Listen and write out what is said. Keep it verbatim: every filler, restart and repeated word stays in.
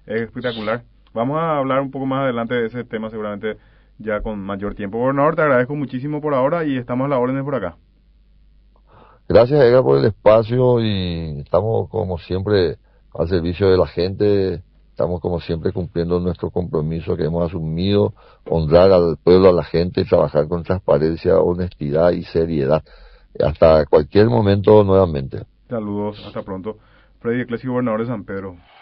es espectacular. Vamos a hablar un poco más adelante de ese tema seguramente ya con mayor tiempo. Gobernador, te agradezco muchísimo por ahora y estamos a las órdenes por acá. Gracias, Edgar, por el espacio y estamos como siempre al servicio de la gente. Estamos como siempre cumpliendo nuestro compromiso que hemos asumido, honrar al pueblo, a la gente y trabajar con transparencia, honestidad y seriedad. Hasta cualquier momento nuevamente. Saludos, hasta pronto. Freddy Iglesias, gobernador de San Pedro.